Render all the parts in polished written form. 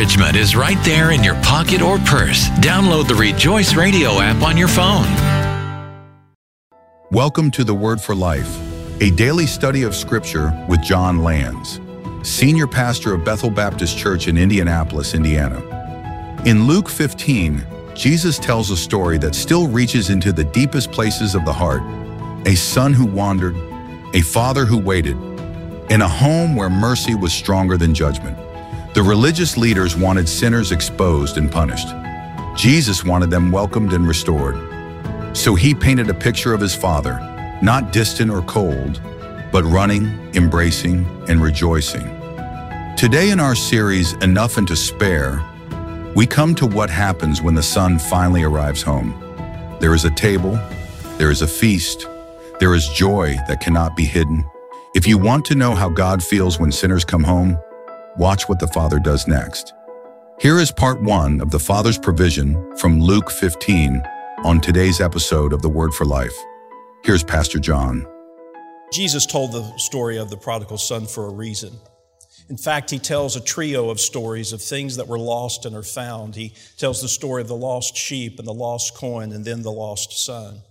encouragement is right there in your pocket or purse. Download the Rejoice Radio app on your phone. Welcome to the Word for Life, a daily study of Scripture with John Lands, Senior Pastor of Bethel Baptist Church in Indianapolis, Indiana. In Luke 15, Jesus tells a story that still reaches into the deepest places of the heart: a son who wandered, a father who waited, in a home where mercy was stronger than judgment. The religious leaders wanted sinners exposed and punished. Jesus wanted them welcomed and restored. So he painted a picture of his Father, not distant or cold, but running, embracing, and rejoicing. Today in our series, Enough and to Spare, we come to what happens when the son finally arrives home. There is a table, there is a feast, there is joy that cannot be hidden. If you want to know how God feels when sinners come home, watch what the Father does next. Here is part 1 of the Father's provision from Luke 15 on today's episode of the Word for Life. Here's Pastor John. Jesus told the story of the prodigal son for a reason. In fact, he tells a trio of stories of things that were lost and are found. He tells the story of the lost sheep and the lost coin and then the lost son.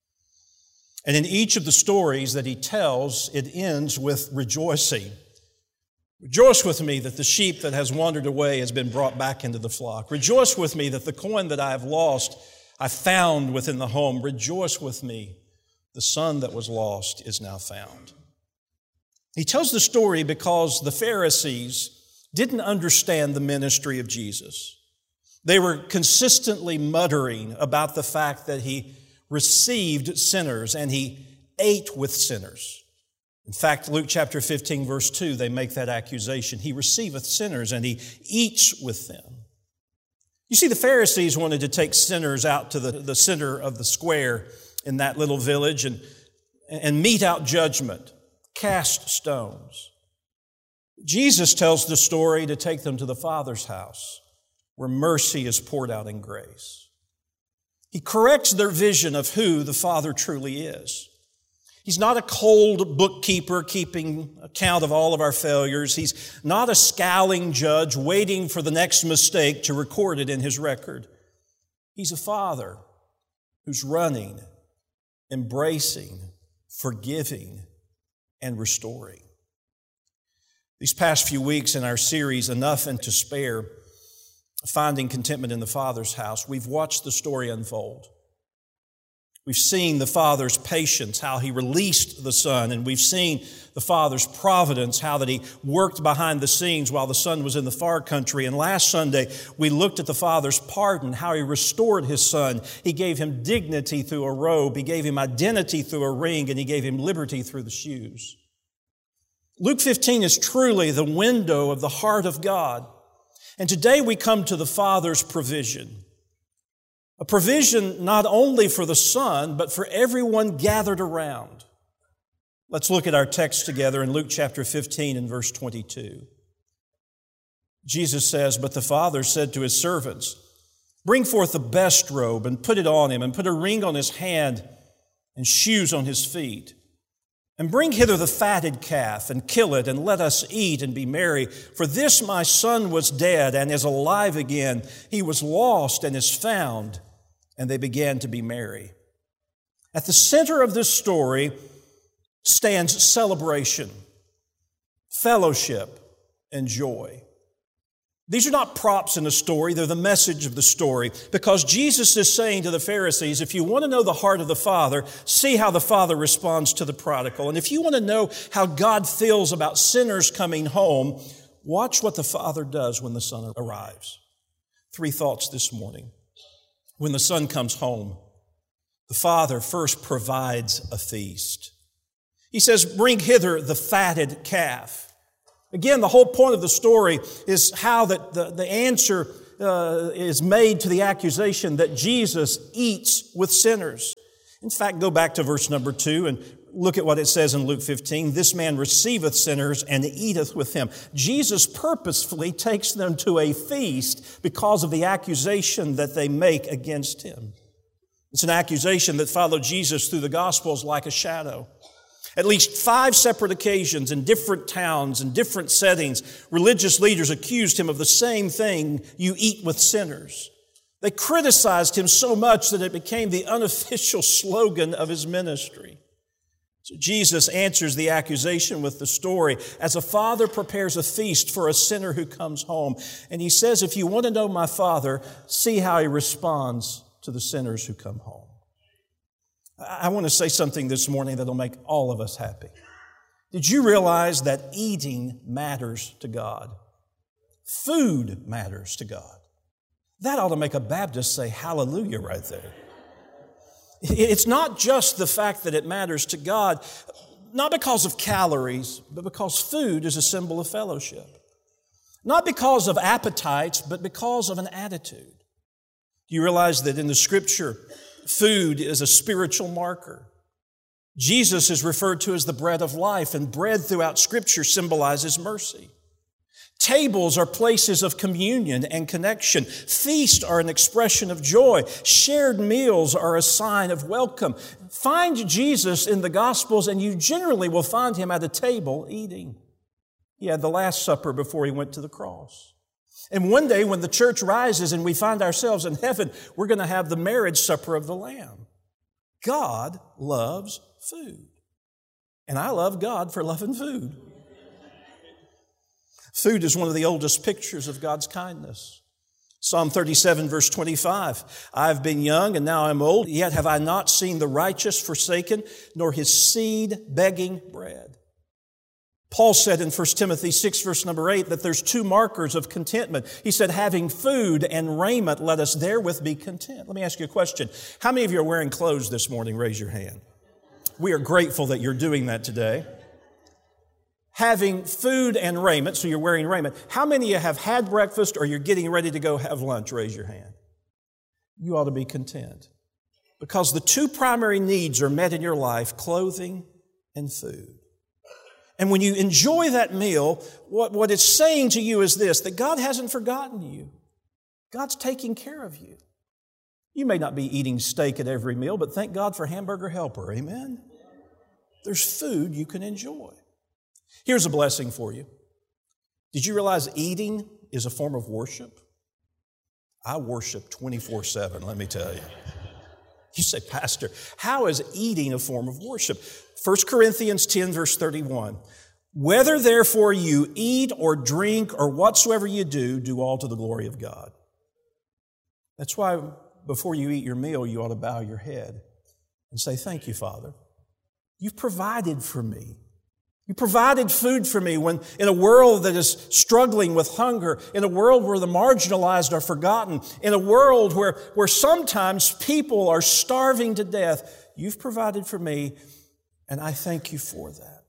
And in each of the stories that he tells, it ends with rejoicing. Rejoice with me that the sheep that has wandered away has been brought back into the flock. Rejoice with me that the coin that I have lost, I found within the home. Rejoice with me, the son that was lost is now found. He tells the story because the Pharisees didn't understand the ministry of Jesus. They were consistently muttering about the fact that he received sinners and he ate with sinners. In fact, Luke chapter 15, verse 2, they make that accusation. He receiveth sinners and he eats with them. You see, the Pharisees wanted to take sinners out to the center of the square in that little village and mete out judgment, cast stones. Jesus tells the story to take them to the Father's house where mercy is poured out in grace. He corrects their vision of who the Father truly is. He's not a cold bookkeeper keeping account of all of our failures. He's not a scowling judge waiting for the next mistake to record it in his record. He's a Father who's running, embracing, forgiving, and restoring. These past few weeks in our series, Enough and to Spare, Finding Contentment in the Father's House, we've watched the story unfold. We've seen the Father's patience, how He released the Son, and we've seen the Father's providence, how that He worked behind the scenes while the Son was in the far country. And last Sunday, we looked at the Father's pardon, how He restored His Son. He gave Him dignity through a robe, He gave Him identity through a ring, and He gave Him liberty through the shoes. Luke 15 is truly the window of the heart of God. And today we come to the Father's provision. A provision not only for the Son, but for everyone gathered around. Let's look at our text together in Luke chapter 15 and verse 22. Jesus says, "But the Father said to His servants, bring forth the best robe and put it on Him, and put a ring on His hand and shoes on His feet. And bring hither the fatted calf, and kill it, and let us eat and be merry. For this my son was dead and is alive again. He was lost and is found." And they began to be merry. At the center of this story stands celebration, fellowship, and joy. These are not props in the story, they're the message of the story. Because Jesus is saying to the Pharisees, if you want to know the heart of the Father, see how the Father responds to the prodigal. And if you want to know how God feels about sinners coming home, watch what the Father does when the Son arrives. 3 thoughts this morning. When the Son comes home, the Father first provides a feast. He says, bring hither the fatted calf. Again, the whole point of the story is how that the answer is made to the accusation that Jesus eats with sinners. In fact, go back to verse number 2 and look at what it says in Luke 15. This man receiveth sinners and eateth with them. Jesus purposefully takes them to a feast because of the accusation that they make against Him. It's an accusation that followed Jesus through the Gospels like a shadow. At least 5 separate occasions in different towns and different settings, religious leaders accused him of the same thing: you eat with sinners. They criticized him so much that it became the unofficial slogan of his ministry. So Jesus answers the accusation with the story, as a father prepares a feast for a sinner who comes home. And he says, if you want to know my Father, see how he responds to the sinners who come home. I want to say something this morning that'll make all of us happy. Did you realize that eating matters to God? Food matters to God. That ought to make a Baptist say hallelujah right there. It's not just the fact that it matters to God, not because of calories, but because food is a symbol of fellowship. Not because of appetites, but because of an attitude. Do you realize that in the Scripture, food is a spiritual marker? Jesus is referred to as the bread of life, and bread throughout Scripture symbolizes mercy. Tables are places of communion and connection. Feasts are an expression of joy. Shared meals are a sign of welcome. Find Jesus in the Gospels, and you generally will find him at a table eating. He had the Last Supper before he went to the cross. And one day when the church rises and we find ourselves in heaven, we're going to have the marriage supper of the Lamb. God loves food. And I love God for loving food. Food is one of the oldest pictures of God's kindness. Psalm 37, verse 25, I have been young and now I'm old, yet have I not seen the righteous forsaken, nor his seed begging bread. Paul said in 1 Timothy 6, verse number 8, that there's 2 markers of contentment. He said, having food and raiment, let us therewith be content. Let me ask you a question. How many of you are wearing clothes this morning? Raise your hand. We are grateful that you're doing that today. Having food and raiment, so you're wearing raiment. How many of you have had breakfast or you're getting ready to go have lunch? Raise your hand. You ought to be content. Because the 2 primary needs are met in your life, clothing and food. And when you enjoy that meal, what it's saying to you is this, that God hasn't forgotten you. God's taking care of you. You may not be eating steak at every meal, but thank God for Hamburger Helper, amen? There's food you can enjoy. Here's a blessing for you. Did you realize eating is a form of worship? I worship 24/7, let me tell you. You say, Pastor, how is eating a form of worship? 1 Corinthians 10, verse 31. Whether therefore you eat or drink or whatsoever you do, do all to the glory of God. That's why before you eat your meal, you ought to bow your head and say, thank you, Father. You've provided for me. You provided food for me when in a world that is struggling with hunger, in a world where the marginalized are forgotten, in a world where sometimes people are starving to death. You've provided for me, and I thank you for that.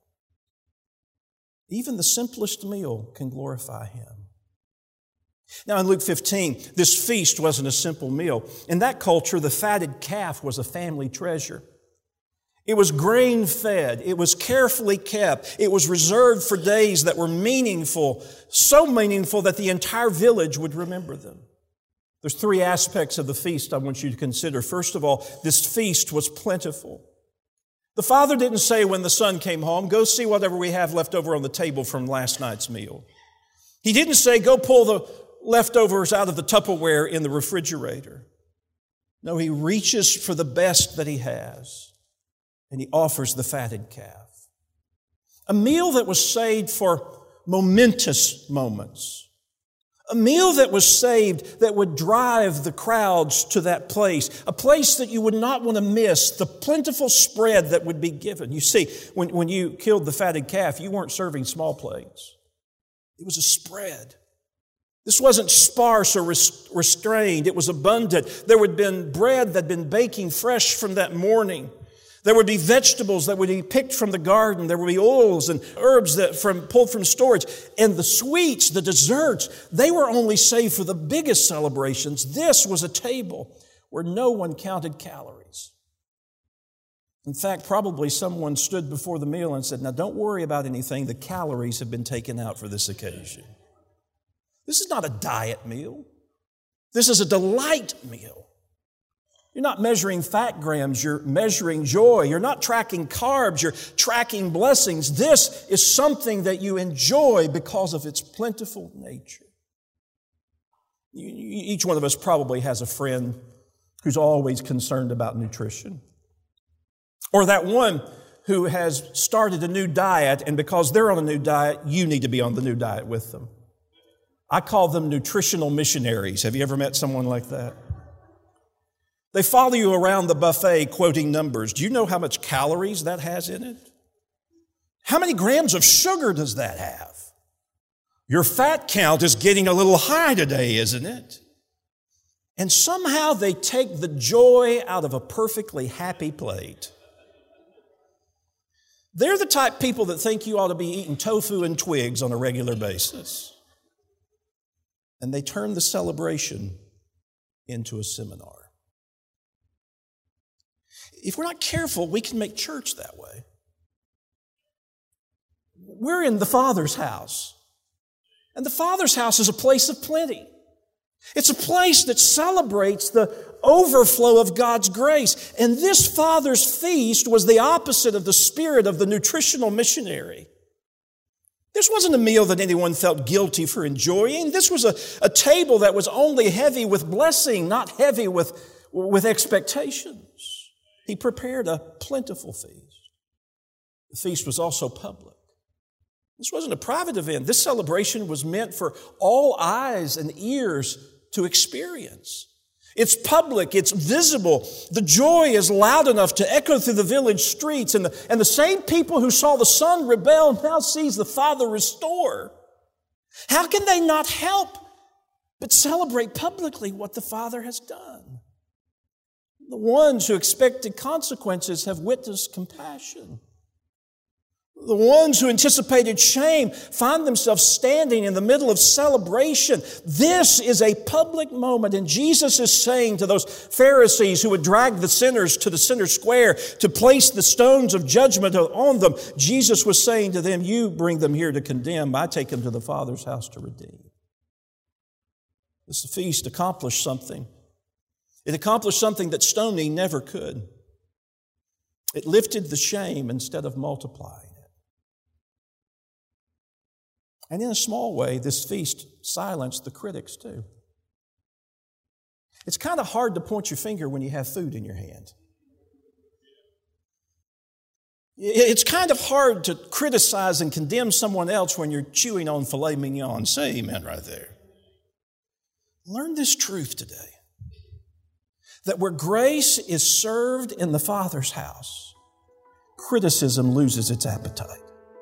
Even the simplest meal can glorify Him. Now in Luke 15, this feast wasn't a simple meal. In that culture, the fatted calf was a family treasure. It was grain-fed. It was carefully kept. It was reserved for days that were meaningful, so meaningful that the entire village would remember them. There's 3 aspects of the feast I want you to consider. First of all, this feast was plentiful. The father didn't say when the son came home, go see whatever we have left over on the table from last night's meal. He didn't say, go pull the leftovers out of the Tupperware in the refrigerator. No, he reaches for the best that he has. And he offers the fatted calf. A meal that was saved for momentous moments. A meal that was saved that would drive the crowds to that place. A place that you would not want to miss. The plentiful spread that would be given. You see, when you killed the fatted calf, you weren't serving small plates. It was a spread. This wasn't sparse or restrained. It was abundant. There would have been bread that had been baking fresh from that morning. There would be vegetables that would be picked from the garden. There would be oils and herbs pulled from storage. And the sweets, the desserts, they were only saved for the biggest celebrations. This was a table where no one counted calories. In fact, probably someone stood before the meal and said, now don't worry about anything. The calories have been taken out for this occasion. This is not a diet meal. This is a delight meal. You're not measuring fat grams, you're measuring joy. You're not tracking carbs, you're tracking blessings. This is something that you enjoy because of its plentiful nature. Each one of us probably has a friend who's always concerned about nutrition. Or that one who has started a new diet, and because they're on a new diet, you need to be on the new diet with them. I call them nutritional missionaries. Have you ever met someone like that? They follow you around the buffet quoting numbers. Do you know how much calories that has in it? How many grams of sugar does that have? Your fat count is getting a little high today, isn't it? And somehow they take the joy out of a perfectly happy plate. They're the type of people that think you ought to be eating tofu and twigs on a regular basis. And they turn the celebration into a seminar. If we're not careful, we can make church that way. We're in the Father's house. And the Father's house is a place of plenty. It's a place that celebrates the overflow of God's grace. And this Father's feast was the opposite of the spirit of the nutritional missionary. This wasn't a meal that anyone felt guilty for enjoying. This was a table that was only heavy with blessing, not heavy with expectations. He prepared a plentiful feast. The feast was also public. This wasn't a private event. This celebration was meant for all eyes and ears to experience. It's public. It's visible. The joy is loud enough to echo through the village streets. And the same people who saw the Son rebel now sees the Father restore. How can they not help but celebrate publicly what the Father has done? The ones who expected consequences have witnessed compassion. The ones who anticipated shame find themselves standing in the middle of celebration. This is a public moment, and Jesus is saying to those Pharisees who would drag the sinners to the center square to place the stones of judgment on them, Jesus was saying to them, you bring them here to condemn, I take them to the Father's house to redeem. This feast accomplished something. It accomplished something that stoning never could. It lifted the shame instead of multiplying it. And in a small way, this feast silenced the critics too. It's kind of hard to point your finger when you have food in your hand. It's kind of hard to criticize and condemn someone else when you're chewing on filet mignon. Say amen right there. Learn this truth today. That where grace is served in the Father's house, criticism loses its appetite.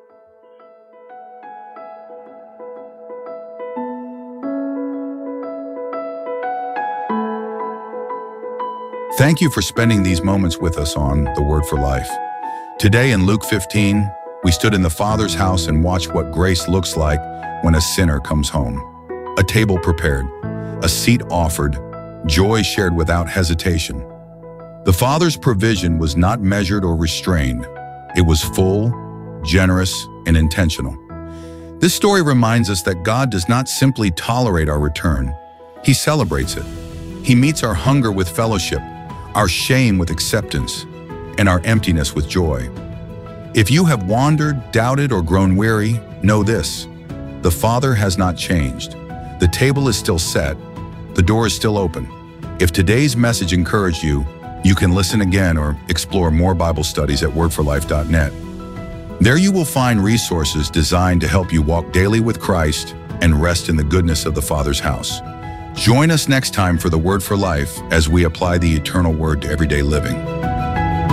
Thank you for spending these moments with us on The Word for Life. Today in Luke 15, we stood in the Father's house and watched what grace looks like when a sinner comes home. A table prepared, a seat offered, joy shared without hesitation. The Father's provision was not measured or restrained. It was full, generous, and intentional. This story reminds us that God does not simply tolerate our return. He celebrates it. He meets our hunger with fellowship, our shame with acceptance, and our emptiness with joy. If you have wandered, doubted, or grown weary, know this: the Father has not changed. The table is still set. The door is still open. If today's message encouraged you, you can listen again or explore more Bible studies at wordforlife.net. There you will find resources designed to help you walk daily with Christ and rest in the goodness of the Father's house. Join us next time for the Word for Life as we apply the eternal Word to everyday living.